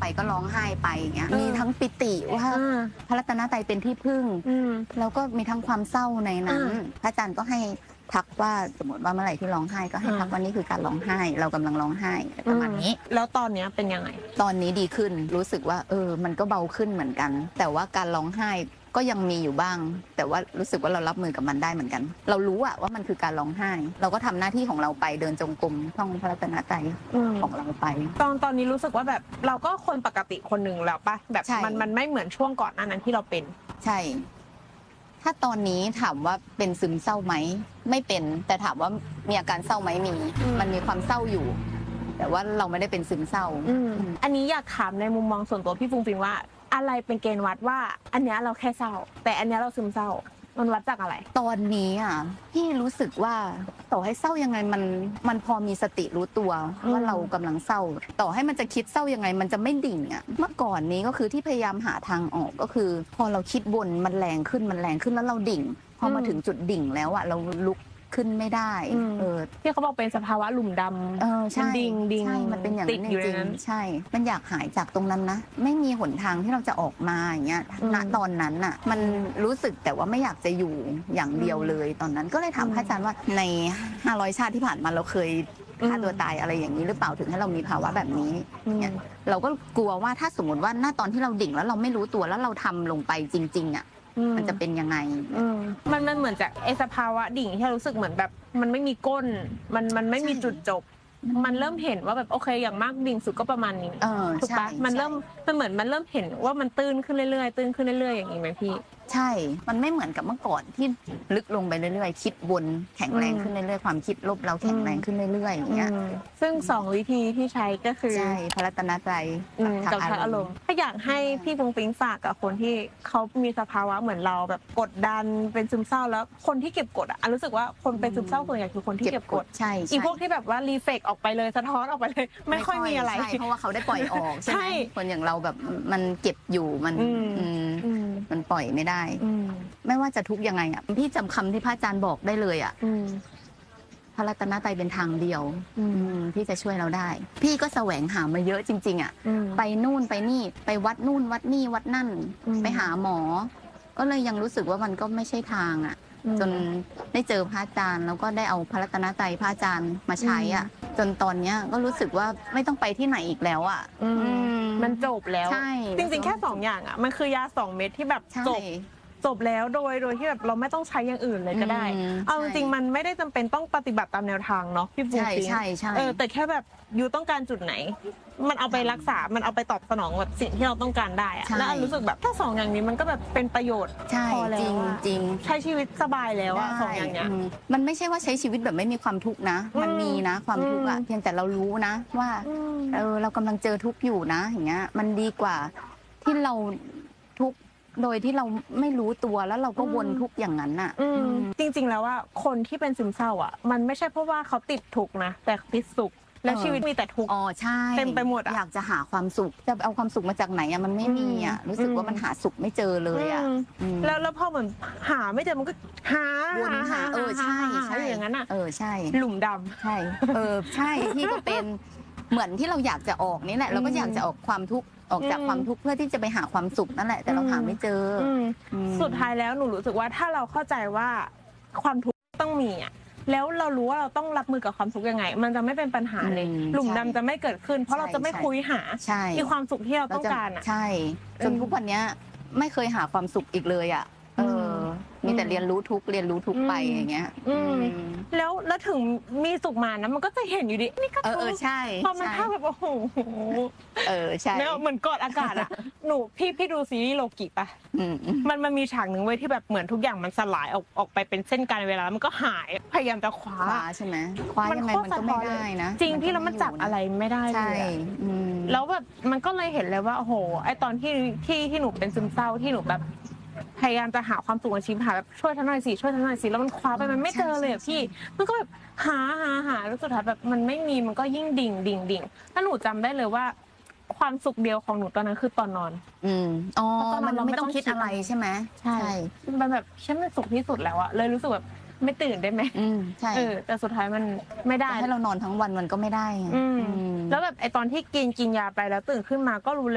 ก็ร้องไห้ไปอย่างเงี้ยมีทั้งปิติว่าพระรัตนตรัยเป็นที่พึ่งแล้วก็มีทั้งความเศร้าในนั้นพระอาจารย์ก็ให้ทักว่าสมมติว่าเมื่อไหร่ที่ร้องไห้ก็ให้ทักว่านี่คือการร้องไห้เรากำลังร้องไห้ประมาณนี้แล้วตอนนี้เป็นยังไงตอนนี้ดีขึ้นรู้สึกว่ามันก็เบาขึ้นเหมือนกันแต่ว่าการร้องไห้ก็ยังมีอยู่บ้างแต่ว่ารู้สึกว่าเรารับมือกับมันได้เหมือนกันเรารู้อะว่ามันคือการร้องไห้เราก็ทำหน้าที่ของเราไปเดินจงกรมท่องพระรัตนตรัยของเราไปตอนนี้รู้สึกว่าแบบเราก็คนปกติคนหนึ่งแล้วปะแบบมันไม่เหมือนช่วงก่อนหน้านั้นที่เราเป็นใช่ถ้าตอนนี้ถามว่าเป็นซึมเศร้าไหมไม่เป็นแต่ถามว่ามีอาการเศร้าไหมมันมีความเศร้าอยู่แต่ว่าเราไม่ได้เป็นซึมเศร้าอันนี้อยากถามในมุมมองส่วนตัวพี่ฟุ้งฟิ้งว่าอะไรเป็นเกณฑ์วัดว่าอันเนี้ยเราแค่เศร้าแต่อันเนี้ยเราซึมเศร้ามันวัดจากอะไรตอนนี้อ่ะพี่รู้สึกว่าต่อให้เศร้ายังไงมันพอมีสติรู้ตัวว่าเรากำลังเศร้าต่อให้มันจะคิดเศร้ายังไงมันจะไม่ดิ่งอ่ะเมื่อก่อนนี้ก็คือที่พยายามหาทางออกก็คือพอเราคิดวนมันแรงขึ้นแล้วเราดิ่งพอมาถึงจุดดิ่งแล้วอ่ะเราลุกขึ้นไม่ได้ที่เขาบอกเป็นสภาวะหลุมดำใช่ดิ่งใช่มันเป็นอย่างนั้นจริงๆใช่มันอยากหายจากตรงนั้นนะไม่มีหนทางที่เราจะออกมาอย่างเงี้ยณตอนนั้นน่ะมันรู้สึกแต่ว่าไม่อยากจะอยู่อย่างเดียวเลยตอนนั้นก็เลยถามพระอาจารย์ว่าใน500ชาติที่ผ่านมาเราเคยฆ่าตัวตายอะไรอย่างนี้หรือเปล่าถึงให้เรามีภาวะแบบนี้เนี่ยเราก็กลัวว่าถ้าสมมติว่าณตอนที่เราดิ่งแล้วเราไม่รู้ตัวแล้วเราทำลงไปจริงๆอ่ะมันจะเป็นยังไงมันเหมือนจากไอ้สภาวะดิ่งที่รู้สึกเหมือนแบบมันไม่มีก้นมันไม่มีจุดจบมันเริ่มเห็นว่าแบบโอเคอย่างมากดิ่งสุดก็ประมาณนี้ถูกปะมันเหมือนมันเริ่มเห็นว่ามันตื้นขึ้นเรื่อยๆตื้นขึ้นเรื่อยๆอย่างนี้ไหมพี่ใช่มันไม่เหมือนกับเมื่อก่อนที่ลึกลงไปเรื่อยๆคิดวนแข็งแรงขึ้นเรื่อยๆความคิดลบเราแข็งแรงขึ้นเรื่อยๆอย่างเงี้ยซึ่ง2วิธีที่ใช้ก็คือใช่พระรัตนตรัยกับอารมณ์ถ้าอยากให้พี่ฟุ้งฟิ้งฝากกับคนที่เขามีสภาวะเหมือนเราแบบกดดันเป็นซึมเศร้าแล้วคนที่เก็บกดรู้สึกว่าคนเป็นซึมเศร้าส่วนใหญ่คือคนที่เก็บกดใช่อีพวกที่แบบว่ารีเฟกออกไปเลยสะท้อนออกไปเลยไม่ค่อยมีอะไรเพราะว่าเขาได้ปล่อยออกใช่ไหมคนอย่างเราแบบมันเก็บอยู่มันปล่อยไม่ได้ไม่ว่าจะทุกยังไงอ่ะพี่จำคำที่พระอาจารย์บอกได้เลยอ่ะพระรัตนตรัยเป็นทางเดียวที่จะช่วยเราได้พี่ก็แสวงหามาเยอะจริงๆอ่ะไปนู่นไปนี่ไปวัดนู่นวัดนี่วัดนั่นไปหาหมอก็เลยยังรู้สึกว่ามันก็ไม่ใช่ทางอ่ะจนได้เจอพระอาจารย์แล้วก็ได้เอาพระรัตนตรัยพระอาจารย์มาใช้อ่ะจนตอนนี้ก็รู้สึกว่าไม่ต้องไปที่ไหนอีกแล้วอ่ะมันจบแล้วจริงๆแค่2อย่างอ่ะมันคือยา2เม็ดที่แบบจบแล้วโดยที่แบบเราไม่ต้องใช้อย่างอื่นเลยก็ได้เอาจริงๆมันไม่ได้จำเป็นต้องปฏิบัติตามแนวทางเนาะพี่ฟุ้งฟิ้งแต่แค่แบบยูต้องการจุดไหนมันเอาไปรักษามันเอาไปตอบสนองแบบสิ่งที่เราต้องการได้อะแล้วรู้สึกแบบถ้า2อย่างนี้มันก็แบบเป็นประโยชน์พอแล้วจริงใช้ชีวิตสบายแล้วอะ2อย่างเนี้ยมันไม่ใช่ว่าใช้ชีวิตแบบไม่มีความทุกข์นะมันมีนะความทุกข์อะเพียงแต่เรารู้นะว่าเรากำลังเจอทุกข์อยู่นะอย่างเงี้ยมันดีกว่าที่เราทุกข์โดยที่เราไม่รู้ตัวแล้วเราก็วนทุกข์อย่างนั้นน่ะจริงๆแล้วว่าคนที่เป็นซึมเศร้าอ่ะมันไม่ใช่เพราะว่าเขาติดทุกข์นะแต่ติดสุขและชีวิตมีแต่ทุกข์ใช่เต็มไปหมดอยากจะหาความสุขจะเอาความสุขมาจากไหนอะมันไม่มีอะรู้สึกว่ามันหาสุขไม่เจอเลยอะแล้วพอเหมือนหาไม่เจอมันก็หาใช่อย่างนั้นอะใช่หลุมดำใช่ใช่ที่ก็เป็นเหมือนที่เราอยากจะออกนี่แหละเราก็อยากจะออกความทุกข์ออกจากความทุกข์เพื่อที่จะไปหาความสุขนั่นแหละแต่เราหาไม่เจอสุดท้ายแล้วหนูรู้สึกว่าถ้าเราเข้าใจว่าความทุกข์ต้องมีอ่ะแล้วเรารู้ว่าเราต้องรับมือกับความทุกข์ยังไงมันจะไม่เป็นปัญหาเลยหลุมดำจะไม่เกิดขึ้นเพราะเราจะไม่คุยหาอีความสุขที่เราต้องการอ่ะใช่จนทุกวันนี้ไม่เคยหาความสุขอีกเลยอ่ะมีแต่เรียนรู้ทุกไปอย่างเงี้ยแล้วถึงมีสุขมานะมันก็จะเห็นอยู่ดินี่ก็ใช่พอมันถ้าแบบโอ้โหใช่เหมือนกอดอากาศอะหนูพี่ดูซีรีส์โลกิปะมันมีฉากหนึ่งไว้ที่แบบเหมือนทุกอย่างมันสลายออกไปเป็นเส้นการเวลามันก็หายพยายามจะคว้าใช่ไหมคว้ายังไงมันก็ไม่ได้นะจริงพี่แล้วมันจับอะไรไม่ได้เลยแล้วแบบมันก็เลยเห็นเลยว่าโอ้โหไอตอนที่หนูเป็นซึมเศร้าที่หนูแบบพยายามจะหาความสุขในชีวิตหาแบบช่วยฉันหน่อยสิแล้วมันคว้าไปมันไม่เจอเลยพี่มันก็แบบหาแล้วสุดท้ายแบบมันไม่มีมันก็ยิ่งดิ่งถ้าหนูจำได้เลยว่าความสุขเดียวของหนูตอนนั้นคือตอนนอนมันไม่ต้องคิดอะไรใช่ไหมใช่มันแบบฉันเป็นสุขที่สุดแล้วอะเลยรู้สึกแบบไม่ตื่นได้ไหมใช่แต่สุดท้ายมันไม่ได้ให้เรานอนทั้งวันมันก็ไม่ได้แล้วแบบไอตอนที่กินยาไปแล้วตื่นขึ้นมาก็รู้